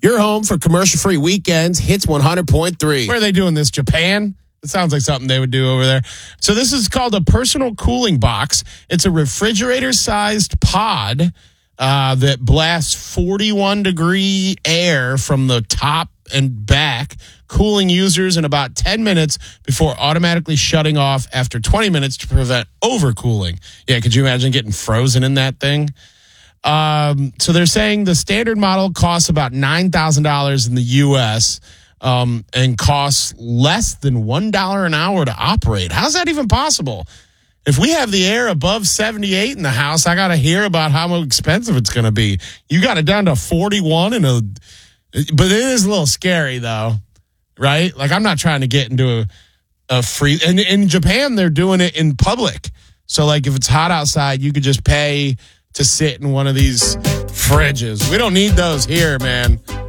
Your home for commercial-free weekends, Hits 100.3. Where are they doing this? Japan? It sounds like something they would do over there. So this is called a personal cooling box. It's a refrigerator-sized pod that blasts 41-degree air from the top and back, cooling users in about 10 minutes before automatically shutting off after 20 minutes to prevent overcooling. Yeah, could you imagine getting frozen in that thing? So they're saying the standard model costs about $9,000 in the U.S. And costs less than $1 an hour to operate. How's that even possible? If we have the air above 78 in the house, I got to hear about how expensive it's going to be. You got it down to 41 but it is a little scary though, right? Like I'm not trying to get into a free, and in Japan, they're doing it in public. So like if it's hot outside, you could just pay to sit in one of these fridges. We don't need those here, man.